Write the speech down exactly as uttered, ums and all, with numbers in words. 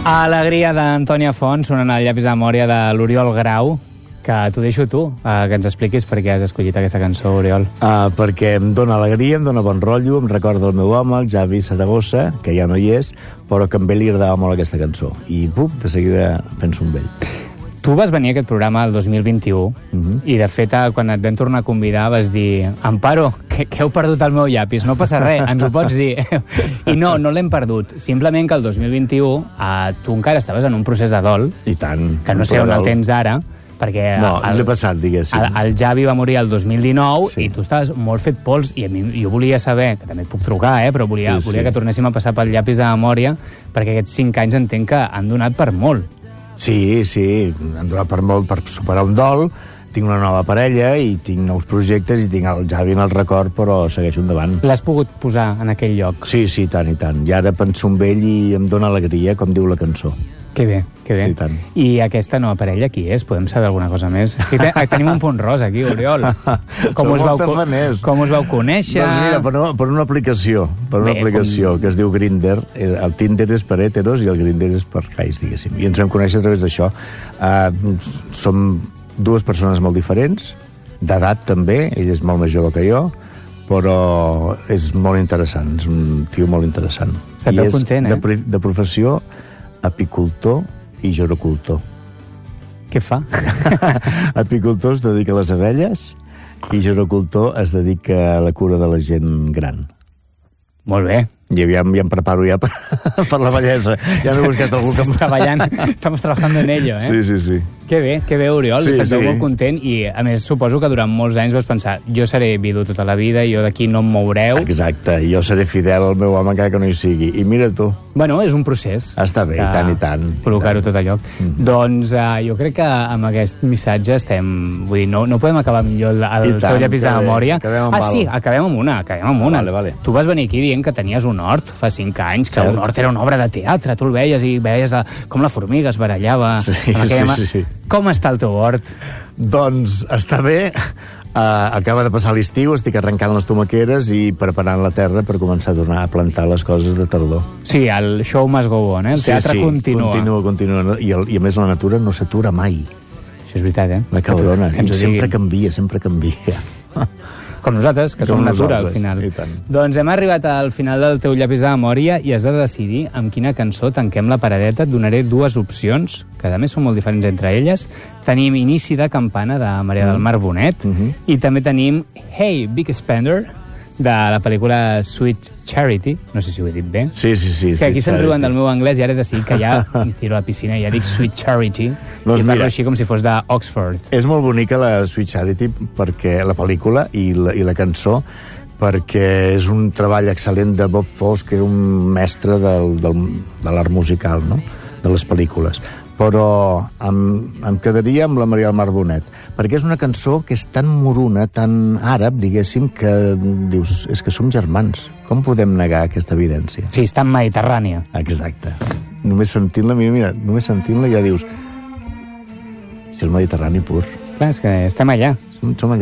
Alegria d'Antònia Font, sonant al llapis de memòria de l'Oriol Grau, que t'ho deixo tu, eh, que ens expliquis per què has escollit aquesta cançó, Oriol. Uh, perquè em dóna alegria, em dóna bon rotllo, em recorda el meu home, el Javi Saragossa, que ja no hi és, però que a ell li agradava molt aquesta cançó. I, pup, de seguida penso en ell. Tu vas venir a aquest programa el dos mil vint-i-u Uh-huh. i, de fet, quan et vam tornar a convidar vas dir Amparo, que, que heu perdut el meu llapis, no passa res, ens ho pots dir. I no, no l'hem perdut. Simplement que el dos mil vint-i-u eh, tu encara estaves en un procés de dol, I tant. que no sé on el tens ara, perquè No, el, l'he passat, diguéssim. el, el Javi va morir el dos mil dinou Sí. i tu estaves molt fet pols i a mi, jo volia saber, que també et puc trucar, eh, però volia, Sí, sí. volia que tornéssim a passar pel llapis de memòria, perquè aquests cinc anys entenc que han donat per molt. Sí, sí, han donat per molt per superar un dol. Tinc una nova parella i tinc nous projectes i tinc el Javi en el record, però segueixo endavant. L'has pogut posar en aquell lloc? Sí, sí, tant i tant. I ara penso en ell i em dóna alegria, com diu la cançó. Que bé, que bé. Sí, tant. I aquesta nova parella qui és? Podem saber alguna cosa més? És que te, tenim un punt rosa aquí, Oriol. Com, Som us vau, molt co- tafaners. com us vau conèixer? Doncs mira, per una, per una aplicació, per una Bé, aplicació com- que es diu Grindr. El Tinder és per heteros i el Grindr és per gais, diguéssim. I ens vam conèixer a través d'això. Uh, som dues persones molt diferents, d'edat també, ell és molt més jove que jo, però és molt interessant, és un tio molt interessant. Se't I veu és content, eh? de, pri- de professió apicultor i gerocultor. Què fa? Apicultor es dedica a les abelles i gerocultor es dedica a la cura de la gent gran. Molt bé. I ja, ja em preparo ja per, per la bellesa. Ja m'he buscat algú que... Estàs treballant, estamos trabajando en ello, eh? Sí, sí, sí. Que bé, que bé, Oriol, Sí, se't veu sí. molt content i, a més, suposo que durant molts anys vas pensar jo seré vidu tota la vida, jo d'aquí no em moureu. Exacte, jo seré fidel al meu home encara que no hi sigui. I mira tu. Bueno, és un procés. Està bé, i tant, i tant. Col·locar-ho I tant. tot a lloc. Mm-hmm. Doncs uh, jo crec que amb aquest missatge estem... Vull dir, no, no podem acabar millor el, el I tant, teu llapis de que bé, memòria. acabem amb Ah, sí, val. acabem amb una, acabem amb una. Vale, vale. Tu vas venir aquí dient que tenies un hort fa cinc anys, que Cert. un hort era una obra de teatre, tu el veies i veies la, com la formiga es barallava. Sí, amb aquella sí, mà. sí, sí. Com està el teu hort? Doncs està bé. Uh, acaba de passar l'estiu, estic arrencant les tomaqueres i preparant la terra per començar a tornar a plantar les coses de tardor. Sí, el show must go on, eh? El teatre sí, sí, continua. continua, continua. I, el, I a més la natura no s'atura mai. Això és veritat, eh? La cabrona. Que ens ho Sempre diguin. canvia, sempre canvia. Com nosaltres, que Com som natura, al nosaltres, final. i tant. Doncs hem arribat al final del teu llapis de memòria i has de decidir amb quina cançó tanquem la paradeta. Et donaré dues opcions, que a més són molt diferents entre elles. Tenim Inici de campana, de Maria del Mar Bonet, Mhm. i també tenim Hey, Big Spender, de la pel·lícula Sweet Charity. No sé si ho he dit bé. Sí, sí, sí. És que aquí se'n riuen del meu anglès i ara he decidit que ja em tiro a la piscina i ja dic Sweet Charity, Doncs i parlo mira. així com si fos d'Oxford. És molt bonica la Sweet Charity, perquè la pel·lícula i la, i la cançó, perquè és un treball excel·lent de Bob Fosse, que és un mestre del, del, de l'art musical, no?, de les pel·lícules. Però em, em quedaria amb la Maria del Mar Bonet, perquè és una cançó que és tan moruna, tan àrab, diguéssim, que dius, és que som germans. Com podem negar aquesta evidència? Sí, està en Mediterrània. Exacte. Només sentint-la, mira, mira, només sentint-la ja dius, és el Mediterrani pur. Clar, és que estem allà. Som, som allà.